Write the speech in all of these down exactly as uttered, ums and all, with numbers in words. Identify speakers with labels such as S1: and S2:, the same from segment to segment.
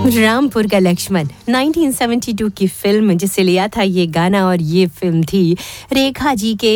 S1: रामपुर का लक्ष्मण उन्नीस सौ बहत्तर की फिल्म जिसे लिया था ये गाना और ये फिल्म थी रेखा जी के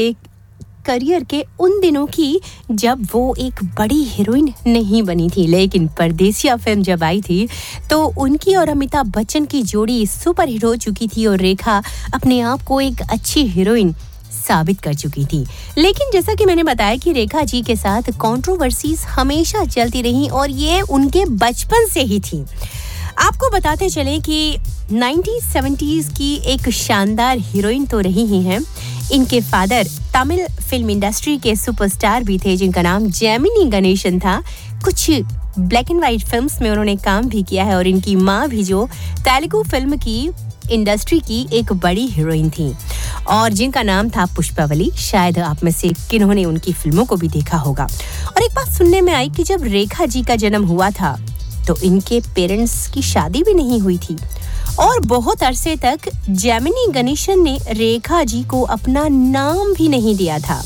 S1: करियर के उन दिनों की जब वो एक बड़ी हीरोइन नहीं बनी थी, लेकिन परदेसिया फिल्म जब आई थी तो उनकी और अमिताभ बच्चन की जोड़ी सुपर हिट हो चुकी थी और रेखा अपने आप को एक अच्छी हीरोइन साबित कर चुकी थी। लेकिन जैसा कि मैंने बताया कि रेखा जी के साथ कंट्रोवर्सीज हमेशा चलती रही और ये उनके बचपन से ही थी। आपको बताते चलें कि नाइंटीज़ सेवेंटीज़ की एक शानदार हीरोइन तो रही ही हैं। इनके फादर तमिल फिल्म इंडस्ट्री के सुपरस्टार भी थे जिनका नाम जेमिनी गणेशन था। कुछ ब्लैक एंड व्हाइट फिल्म्स में उन्होंने काम भी किया है और इनकी माँ भी जो तेलुगु फिल्म की इंडस्ट्री की एक बड़ी हीरोइन थी और जिनका नाम था पुष्पावली। शायद आप में से किन्होंने उनकी फिल्मों को भी देखा होगा। और एक बात सुनने में आई कि जब रेखा जी का जन्म हुआ था तो इनके पेरेंट्स की शादी भी नहीं हुई थी और बहुत अरसे तक जेमिनी गणेशन ने रेखा जी को अपना नाम भी नहीं दिया था।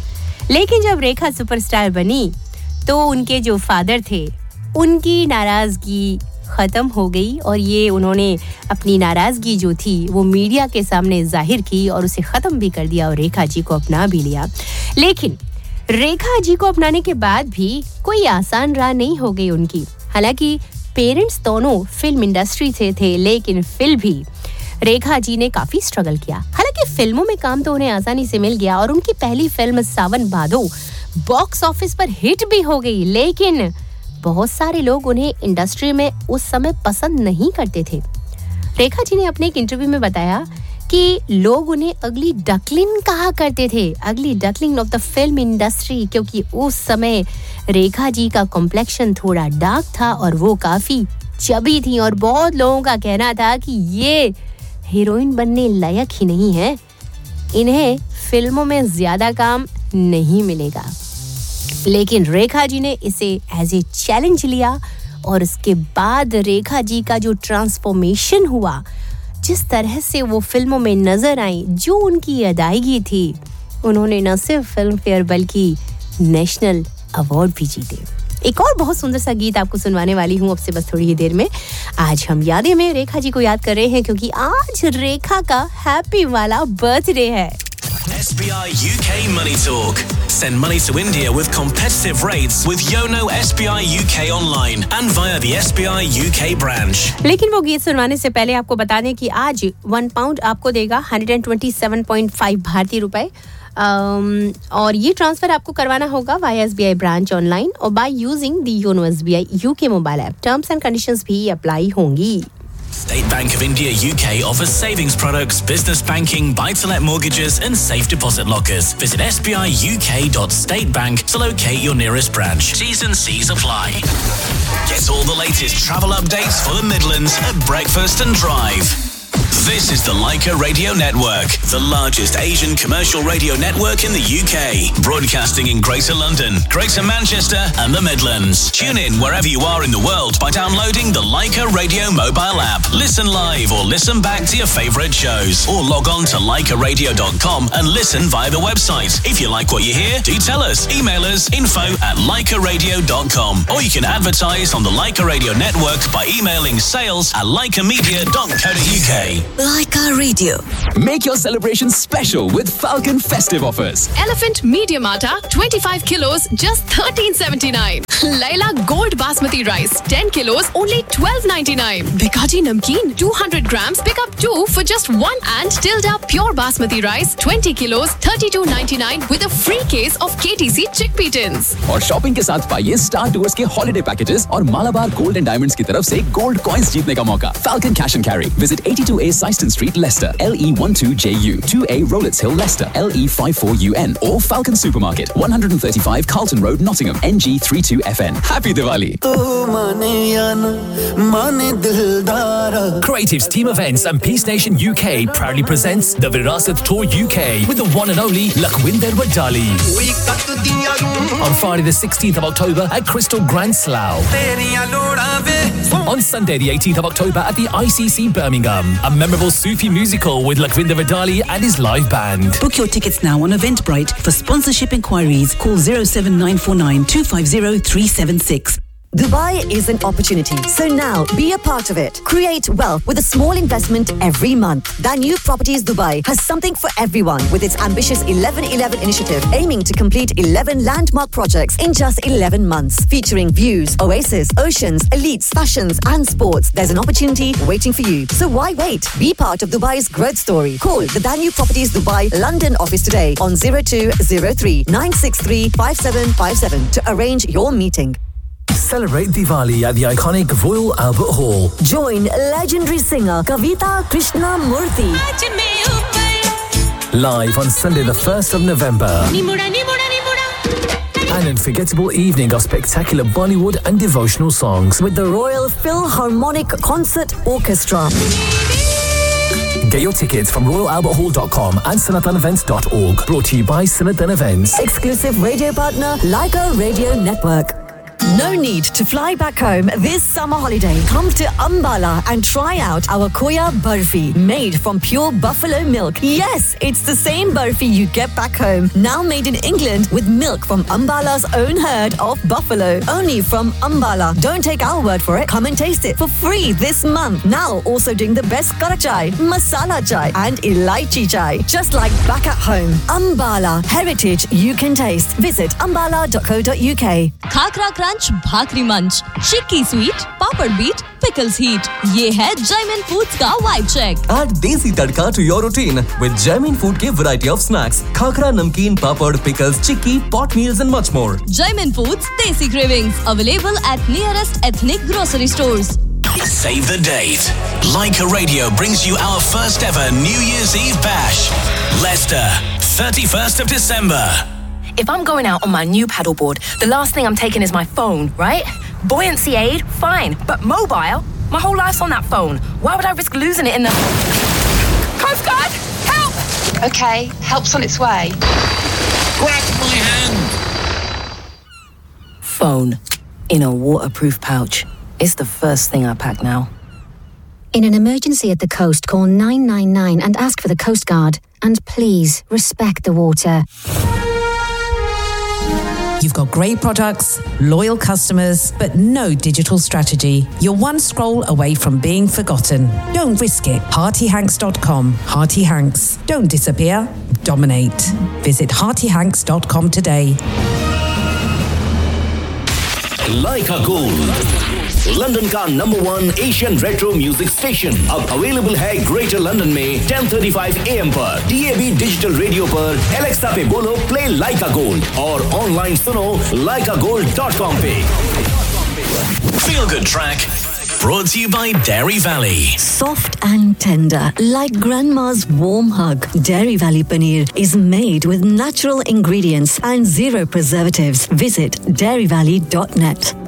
S1: लेकिन जब रेखा सुपरस्टार बनी तो उनके जो फादर थे उनकी नाराजगी खत्म हो गई और ये उन्होंने अपनी नाराजगी जो थी वो मीडिया के सामने जाहिर की और उसे खत्म भी कर दिया और रेखा जी को अपना भी लिया। लेकिन रेखा जी को अपनाने के बाद भी कोई आसान राह नहीं हो गई उनकी। हालांकि पेरेंट्स दोनों फिल्म इंडस्ट्री से थे लेकिन फिर भी रेखा जी ने काफी स्ट्रगल किया। हालांकि फिल्मों में काम तो उन्हें आसानी से मिल गया और उनकी पहली फिल्म सावन भादो बॉक्स ऑफिस पर हिट भी हो गई, लेकिन बहुत सारे लोग उन्हें इंडस्ट्री में उस समय पसंद नहीं करते थे। रेखा जी ने अपने एक इंटरव्यू में बताया कि लोग उन्हें अगली डकलिन कहा करते थे, अगली डकलिन ऑफ द फिल्म इंडस्ट्री, क्योंकि उस समय रेखा जी का कॉम्प्लेक्शन थोड़ा डार्क था और वो काफी चबी थी और बहुत लोगों का कहना था कि ये हीरोइन बनने लायक ही नहीं है, इन्हें फिल्मों में ज्यादा काम नहीं मिलेगा। लेकिन रेखा जी ने इसे एज ए चैलेंज लिया और उसके बाद रेखा जी का जो ट्रांसफॉर्मेशन हुआ, जिस तरह से वो फिल्मों में नजर आई, जो उनकी अदायगी थी, उन्होंने न सिर्फ फिल्म फेयर बल्कि नेशनल अवार्ड भी जीते। एक और बहुत सुंदर सा गीत आपको सुनवाने वाली हूँ अब से बस थोड़ी ही देर में। आज हम यादें में रेखा जी को याद कर रहे हैं क्योंकि आज रेखा का हैप्पी वाला बर्थडे है।
S2: S B I U K Money Talk. Send money to India with competitive rates with Yono S B I U K online and via the S B I U K branch.
S1: लेकिन वो गीत सुनवाने से पहले आपको बता दें कि आज वन पाउंड आपको देगा एक सौ सत्ताईस पॉइंट पाँच भारतीय रुपए um, और ये ट्रांसफर आपको करवाना होगा via S B I branch online और by using the YONO S B I U K mobile app. Terms and conditions भी अप्लाई होंगी।
S2: State Bank of India U K offers savings products, business banking, buy-to-let mortgages and safe deposit lockers. Visit s b i u k dot state bank to locate your nearest branch. T's and C's apply. Get all the latest travel updates for the Midlands at Breakfast and Drive. This is the Leica Radio Network, the largest Asian commercial radio network in the U K, broadcasting in Greater London, Greater Manchester and the Midlands. Tune in wherever you are in the world by downloading the Leica Radio mobile app. Listen live or listen back to your favourite shows or log on to leica radio dot com and listen via the website. If you like what you hear, do tell us. Email us info at leica radio dot com or you can advertise on the Leica Radio Network by emailing sales at leica media dot co dot u k.
S3: Leica Radio.
S4: Make your celebrations special with Falcon festive offers.
S5: Elephant medium atta twenty-five kilos just thirteen seventy-nine. Laila Gold Basmati rice ten kilos only twelve ninety-nine. Bikaji Namkeen two hundred grams pick up two for just one and Tilda pure Basmati rice twenty kilos thirty-two ninety-nine with a free case of K T C chickpea tins.
S4: और shopping के साथ पाइए star tours के holiday packages और Malabar gold and diamonds की तरफ से gold coins जीतने का मौका। Falcon Cash and Carry. Visit eighty-two A Syston Street, Leicester, L E twelve J U, two A Rowletts Hill, Leicester, L E fifty-four U N, or Falcon Supermarket, one thirty-five Carlton Road, Nottingham, N G thirty-two F N. Happy Diwali!
S6: Creatives Team Events and Peace Nation U K proudly presents the Virasat Tour U K with the one and only Lakhwinder Wadali. On Friday the sixteenth of October at Crystal Grand Slough. On Sunday the eighteenth of October at the I C C Birmingham. A memorable Sufi musical with Lakhwinder Wadali and his live band.
S3: Book your tickets now on Eventbrite. For sponsorship inquiries, call zero seven nine four nine two five zero three seven six.
S7: Dubai is an opportunity, so now be a part of it. Create wealth with a small investment every month. Danube Properties Dubai has something for everyone with its ambitious eleven eleven initiative, aiming to complete eleven landmark projects in just eleven months, featuring views, oasis, oceans, elites, fashions and sports. There's an opportunity waiting for you. So why wait? Be part of Dubai's growth story. Call the Danube Properties Dubai London office today on zero two zero three nine six three five seven five seven to arrange your meeting.
S6: Celebrate Diwali at the iconic Royal Albert Hall.
S7: Join legendary singer Kavita Krishna Murthy.
S6: Live on Sunday the first of November. An unforgettable evening of spectacular Bollywood and devotional songs
S7: with the Royal Philharmonic Concert Orchestra.
S6: Get your tickets from royal albert hall dot com and sanatan events dot org. Brought to you by Sanatan Events.
S7: Exclusive radio partner, Leica Radio Network. No need to fly back home this summer holiday. Come to Ambala and try out our Koya Barfi, made from pure buffalo milk. Yes, it's the same Barfi you get back home, now made in England with milk from Ambala's own herd of buffalo. Only from Ambala. Don't take our word for it. Come and taste it for free this month. Now also doing the best karak chai, masala chai and elaichi chai. Just like back at home. Ambala. Heritage you can taste. Visit ambala dot co dot uk.
S8: Khakra Crunch, Bhakri Munch, Chikki Sweet, Papad Beat, Pickles Heat. ये है Jaimin Foods का vibe check.
S9: Add desi tadka to your routine with Jaimin Food के variety of snacks, khakra, namkeen, papad, pickles, chikki, pot meals and much more.
S8: Jaimin Foods Desi Cravings, available at nearest ethnic grocery stores.
S2: Save the date. Leica Radio brings you our first ever New Year's Eve bash. Leicester, thirty-first of December.
S10: If I'm going out on my new paddleboard, the last thing I'm taking is my phone, right? Buoyancy aid, fine. But mobile? My whole life's on that phone. Why would I risk losing it in the... Coast Guard! Help!
S11: Okay, help's on its way.
S2: Grab my hand!
S10: Phone. In a waterproof pouch. It's the first thing I pack now.
S12: In an emergency at the coast, call nine nine nine and ask for the Coast Guard. And please, respect the water.
S13: You've got great products, loyal customers, but no digital strategy. You're one scroll away from being forgotten. Don't risk it. Hearty Hanks dot com. Hearty Hanks. Don't disappear. Dominate. Visit Hearty Hanks dot com today.
S14: Leica Gold, London का number one Asian retro music station अब available है greater London में ten thirty-five A M पर D A B digital radio पर Alexa पे बोलो play लाइका gold और online सुनो लाइका गोल्ड डॉट कॉम पे.
S2: Feel Good Track brought to you by Dairy Valley.
S7: Soft and tender, like grandma's warm hug. Dairy Valley Paneer is made with natural ingredients and zero preservatives. Visit dairy valley dot net.